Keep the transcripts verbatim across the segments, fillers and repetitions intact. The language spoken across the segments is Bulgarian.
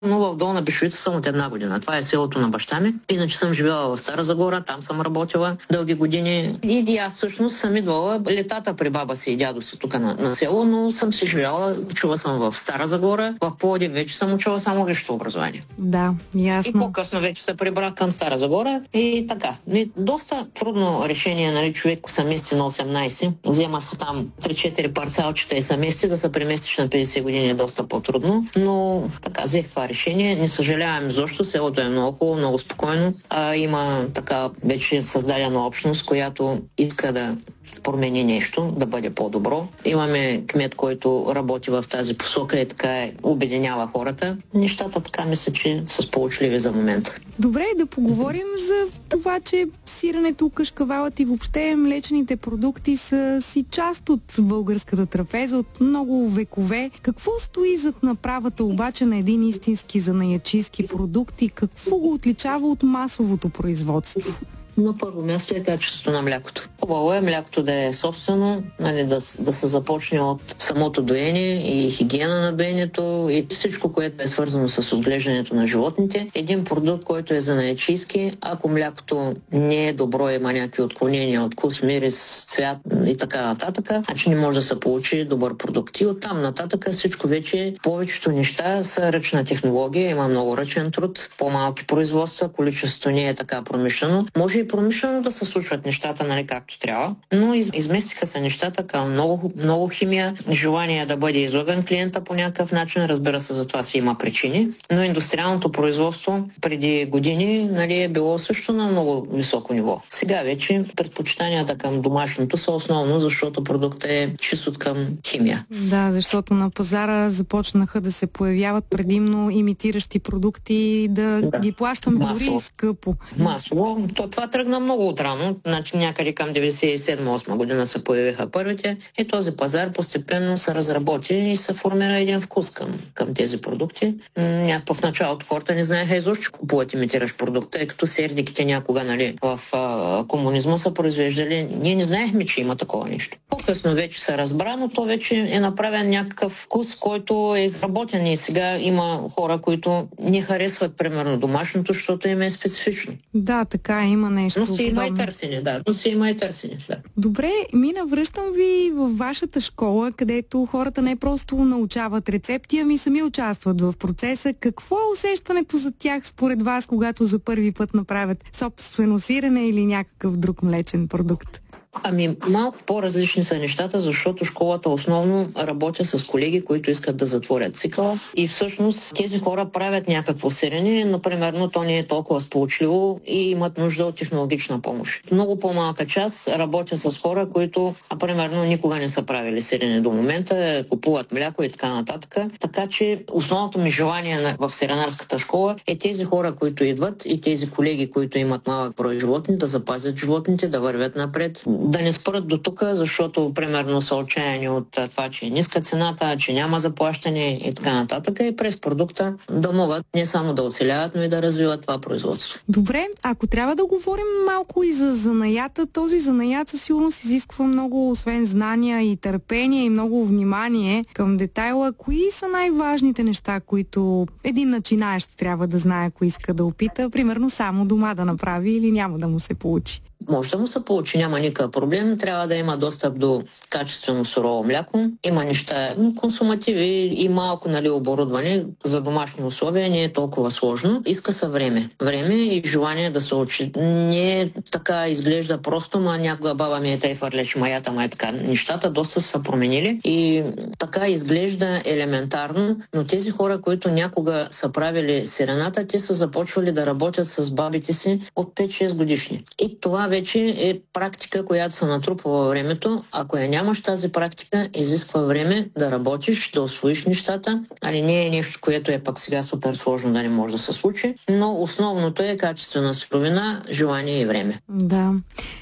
Но в Долна Бешовица съм от една година. Това е селото на баща ми. Иначе съм живяла в Стара Загора, там съм работила дълги години. И аз всъщност съм идвала летата при баба си и дядо си тук на, на село, но съм си живяла, учила съм в Стара Загора, в Пловдив вече съм учила само висшето образование. Да, ясно. И по-късно вече се прибрах към Стара Загора и така. И доста трудно решение, нали, човек се мести на осемнайсет, взема се там три-четири парцалчета и се мести, да се преместиш на петдесет години е доста по-трудно, но така, взех това решение. Не съжалявам защо, селото е много хубаво, много спокойно. А, има така вече създадена общност, която иска да промени нещо, да бъде по-добро. Имаме кмет, който работи в тази посока и така е, обединява хората. Нещата така мисля, че са сполучливи за момента. Добре, да поговорим за това, че сиренето, кашкавалът и въобще млечните продукти са си част от българската трапеза от много векове. Какво стои зад направата обаче на един истински занаятчийски продукт и какво го отличава от масовото производство? На първо място е качеството на млякото. Хубаво е млякото да е собствено, нали, да, да се започне от самото доение и хигиена на доенето и всичко, което е свързано с отглеждането на животните. Един продукт, който е занаятчийски, ако млякото не е добро, има някакви отклонения от вкус, мирис, цвят и така нататък, значи не може да се получи добър продукт. И оттам нататък всичко вече, повечето неща са ръчна технология, има много ръчен труд, по-малки производства, количеството не е така промишлено. Може и промишлено да се случват нещата, нали, както трябва, но из, изместиха се нещата към много, много химия, желание да бъде излъган клиента по някакъв начин, разбира се, за това си има причини, но индустриалното производство преди години, нали, е било също на много високо ниво. Сега вече предпочитанията към домашното са основно, защото продуктът е чист от към химия. Да, защото на пазара започнаха да се появяват предимно имитиращи продукти, да, да. ги плащаме дори и скъпо. Масово. То, това тръгна много отрано, значи някъде към деветдесет и седма-осма година се появиха първите и този пазар постепенно се разработи и се формира един вкус към, към тези продукти. Някакво в началото хората не знаеха изобщо, че купуват имитиращ продукт, тъй като сердиките някога, нали, в а, комунизма са произвеждали. Ние не знаехме, че има такова нещо. По-късно вече се разбра, но то вече е направен някакъв вкус, който е изработен и сега има хора, които не харесват примерно домашното, защото им е специфично. Да, така има нещо. Но си има и търсене, да. Но си има и търсене, да. Добре, Мина, връщам ви в вашата школа, където хората не просто научават рецепти, ами сами участват в процеса. Какво е усещането за тях според вас, когато за първи път направят собствено сирене или някакъв друг млечен продукт? Ами, малко по-различни са нещата, защото школата основно работя с колеги, които искат да затворят цикъла и всъщност тези хора правят някакво сирене, но примерно то не е толкова сполучливо и имат нужда от технологична помощ. В много по-малка част работя с хора, които, а, примерно, никога не са правили сирене до момента, купуват мляко и така нататък. Така че основното ми желание в сиренарската школа е тези хора, които идват и тези колеги, които имат малък брой животни, да запазят животните, да вървят напред, да не спрат до тук, защото примерно са отчаяни от това, че е ниска цената, че няма заплащане и така нататък и през продукта да могат не само да оцеляват, но и да развиват това производство. Добре, ако трябва да говорим малко и за занаята, този занаят със сигурност изисква много, освен знания и търпение и много внимание към детайла. Кои са най-важните неща, които един начинаещ трябва да знае, ако иска да опита, примерно само дома да направи или няма да му се получи? Може да му се получи, няма никакъв проблем. Трябва да има достъп до качествено сурово мляко. Има неща, консумативи и малко, нали, оборудване за домашни условия. Не е толкова сложно. Иска се време. Време и желание да се учи. Не е така изглежда просто, ма някога баба ми е тъй фърлеч маята, ма е така. Нещата доста са променили и така изглежда елементарно, но тези хора, които някога са правили сирената, те са започвали да работят с бабите си от пет-шест годишни. И това вече е практика, която се натрупва във времето. Ако я нямаш тази практика, изисква време да работиш, да усвоиш нещата. Али не е нещо, което е пък сега супер сложно да не може да се случи, но основното е качествена суровина, желание и време. Да.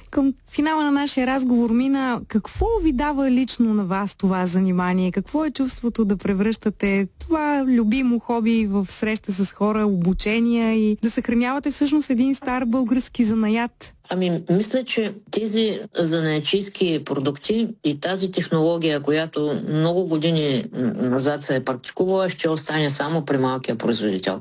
Към финала на нашия разговор, Мина, какво ви дава лично на вас това занимание? Какво е чувството да превръщате това любимо хоби в среща с хора, обучения и да съхранявате всъщност един стар български занаят? Ами, мисля, че тези занаятчийски продукти и тази технология, която много години назад се е практикувала, ще остане само при малкия производител.